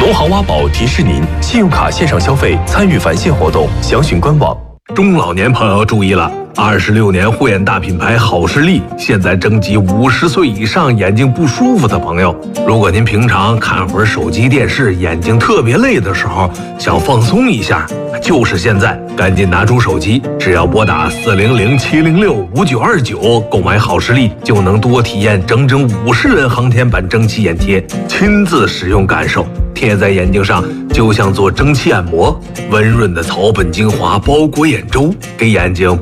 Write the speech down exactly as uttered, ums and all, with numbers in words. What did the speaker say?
农行挖宝提示您：信用卡线上消费参与返现活动，详询官网。 中老年朋友注意了，二十六年护眼大品牌好视力现在征集五十岁以上眼睛不舒服的朋友。如果您平常看会儿手机电视，眼睛特别累的时候，想放松一下，就是现在，赶紧拿出手机，只要拨打四零零七零六五九二九购买好视力，就能多体验整整五十人航天版蒸汽眼贴，亲自使用感受。贴在眼睛上就像做蒸汽按摩，温润的草本精华包裹眼周，给眼睛